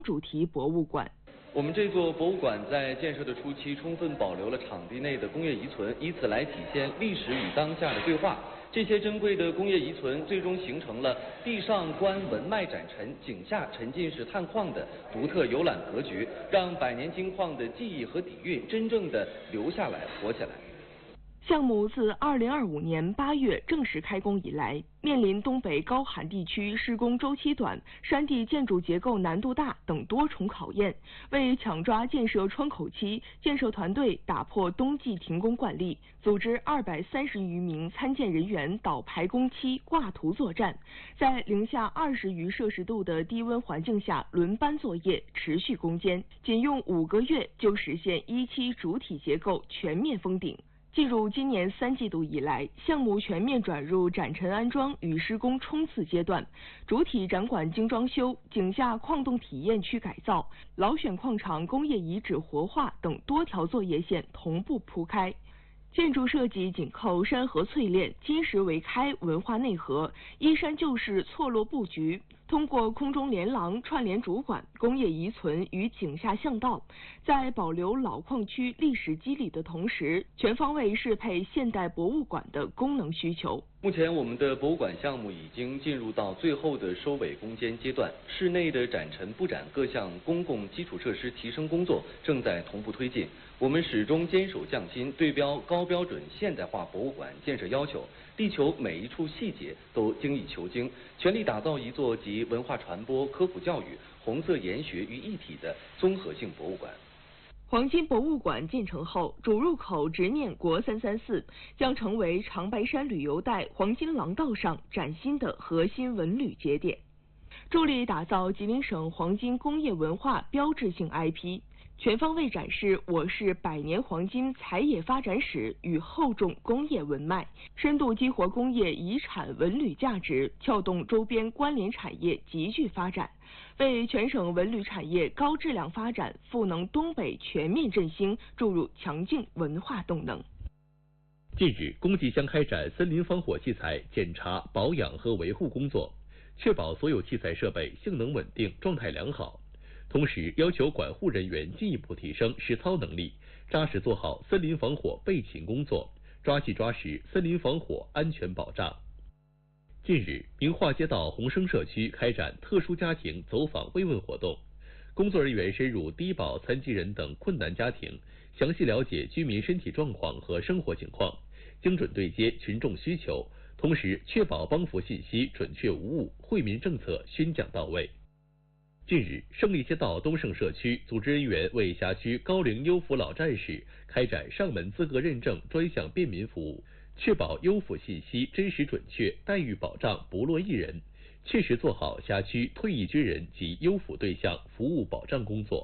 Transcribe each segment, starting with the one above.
主题博物馆。 我们这座博物馆在建设的初期，充分保留了场地内的工业遗存，以此来体现历史与当下的对话。这些珍贵的工业遗存，最终形成了地上观文脉展陈，井下沉浸式探矿的独特游览格局，让百年金矿的记忆和底蕴真正的留下来、活起来。 项目自2025年8月正式开工以来，面临东北高寒地区施工周期短、山地建筑结构难度大等多重考验。为抢抓建设窗口期，建设团队打破冬季停工惯例，组织230余名参建人员到排工期挂图作战，在零下20余摄氏度的低温环境下轮班作业，持续攻坚，仅用5个月就实现1期主体结构全面封顶。进入今年3季度以来，项目全面转入展陈安装与施工冲刺阶段，主体展馆精装修、井下矿洞体验区改造、老选矿场工业遗址活化等多条作业线同步铺开。建筑设计紧扣山河淬炼、金石为开文化内核，依山就势错落布局，通过空中连廊串联主管、工业遗存与井下巷道，在保留老矿区历史肌理的同时，全方位适配现代博物馆的功能需求。 目前我们的博物馆项目已经进入到最后的收尾攻坚阶段，室内的展陈布展各项公共基础设施提升工作正在同步推进。我们始终坚守匠心，对标高标准现代化博物馆建设要求，力求每一处细节都精益求精，全力打造一座集文化传播、科普教育、红色研学于一体的综合性博物馆。 黄金博物馆建成后，主入口直面国334，将成为长白山旅游带黄金廊道上崭新的核心文旅节点，助力打造吉林省黄金工业文化标志性 IP， 全方位展示我市100年黄金采冶发展史与厚重工业文脉，深度激活工业遗产文旅价值，撬动周边关联产业集聚发展，为全省文旅产业高质量发展、赋能东北全面振兴注入强劲文化动能。 近日，公技乡开展森林防火器材检查、保养和维护工作，确保所有器材设备性能稳定、状态良好。同时，要求管护人员进一步提升实操能力，扎实做好森林防火备勤工作，抓细抓实森林防火安全保障。近日，明化街道宏生社区开展特殊家庭走访慰问活动，工作人员深入低保、残疾人等困难家庭，详细了解居民身体状况和生活情况，精准对接群众需求，同时确保帮扶信息准确无误，惠民政策宣讲到位。近日，胜利街道东胜社区组织人员为辖区高龄优抚老战士开展上门资格认证专项便民服务，确保优抚信息真实准确，待遇保障不落一人，切实做好辖区退役军人及优抚对象服务保障工作。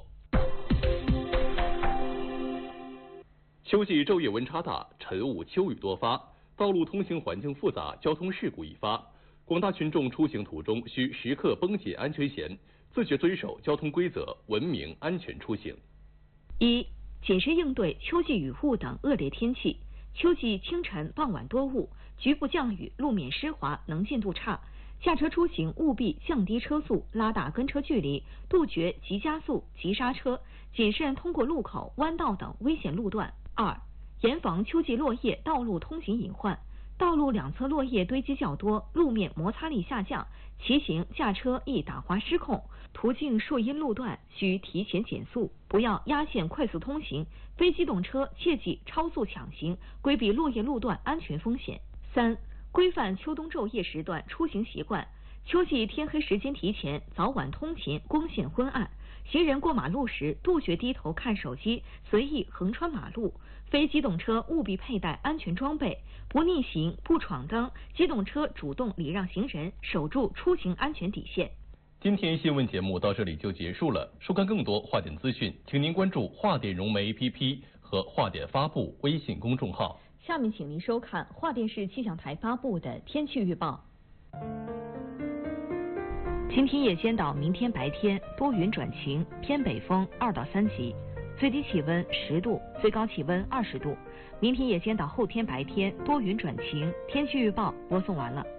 秋季昼夜温差大，晨雾秋雨多发，道路通行环境复杂，交通事故易发。广大群众出行途中需时刻绷紧安全弦，自觉遵守交通规则，文明安全出行。 1. 谨慎应对秋季雨雾等恶劣天气。秋季清晨、傍晚多雾，局部降雨，路面湿滑，能见度差。驾车出行务必降低车速，拉大跟车距离，杜绝急加速、急刹车，谨慎通过路口、弯道等危险路段。2. 严防秋季落叶道路通行隐患。道路两侧落叶堆积较多，路面摩擦力下降，骑行、驾车易打滑失控。途径树荫路段需提前减速，不要压线快速通行。非机动车切忌超速抢行，规避落叶路段安全风险。3. 规范秋冬昼夜时段出行习惯。秋季天黑时间提前，早晚通勤，光线昏暗。行人过马路时杜绝低头看手机，随意横穿马路。非机动车务必佩戴安全装备，不逆行、不闯灯，机动车主动礼让行人，守住出行安全底线。 今天新闻节目到这里就结束了。收看更多华点资讯，请您关注华点融媒 APP 和华点发布微信公众号。 下面请您收看华电视气象台发布的天气预报。今天夜间到明天白天多云转晴，偏北风2到3级，最低气温10度，最高气温20度。明天夜间到后天白天多云转晴。天气预报播送完了。